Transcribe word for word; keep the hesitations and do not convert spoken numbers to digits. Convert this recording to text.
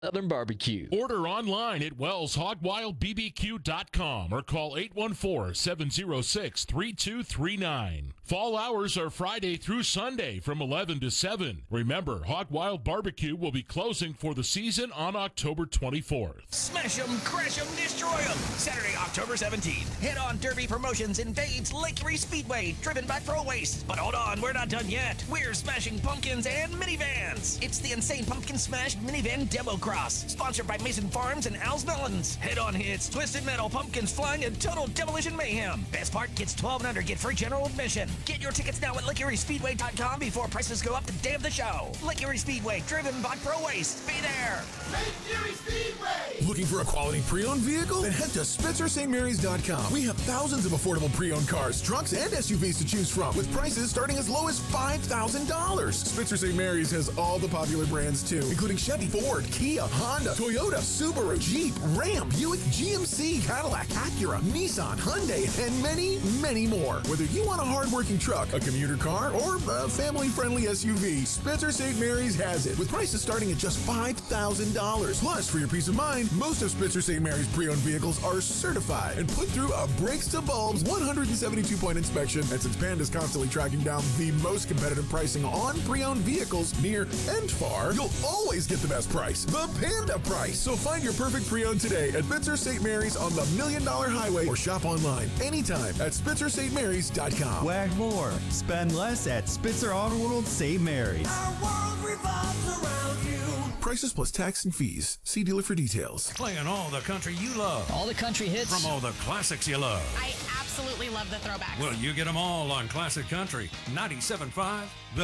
Southern Barbecue. Order online at wells hog wild b b q dot com or call eight one four, seven zero six, three two three nine. Fall hours are Friday through Sunday from eleven to seven. Remember, Hog Wild Barbecue will be closing for the season on October twenty-fourth. Smash 'em, crash 'em, destroy 'em. Saturday, October seventeenth. Head on Derby Promotions invades Lake Erie Speedway, driven by Pro Waste. But hold on, we're not done yet. We're smashing pumpkins and minivans. It's the Insane Pumpkin Smash Minivan Demo Cross, sponsored by Mason Farms and Al's Melons. Head-on hits, twisted metal, pumpkins flying, and total demolition mayhem. Best part, kids twelve and under get free general admission. Get your tickets now at lake erie speedway dot com before prices go up the day of the show. Lake Erie Speedway, driven by Pro Waste. Be there. Lake Erie Speedway! Looking for a quality pre-owned vehicle? Then head to Spitzer Saint Marys dot com. We have thousands of affordable pre-owned cars, trucks, and S U Vs to choose from, with prices starting as low as five thousand dollars. Spitzer Saint Marys has all the popular brands too, including Chevy, Ford, Kia, Honda, Toyota, Subaru, Jeep, Ram, Buick, G M C, Cadillac, Acura, Nissan, Hyundai, and many, many more. Whether you want a hard-working truck, a commuter car, or a family-friendly S U V, Spitzer Saint Marys has it, with prices starting at just five thousand dollars. Plus, for your peace of mind, most of Spitzer Saint Marys pre-owned vehicles are certified and put through a brakes-to-bulbs one hundred seventy-two point inspection. And since Panda's constantly tracking down the most competitive pricing on pre-owned vehicles near and far, you'll always get the best price, the Panda price. So find your perfect pre-owned today at Spitzer Saint Marys on the Million Dollar Highway, or shop online anytime at Spitzer Saint Marys dot com. Wag more. Spend less at Spitzer Auto World Saint Marys. Our world revolves around you. Prices plus tax and fees. See dealer for details. Playing all the country you love. All the country hits. From all the classics you love. I absolutely love the throwbacks. Well, you get them all on Classic Country ninety-seven point five. The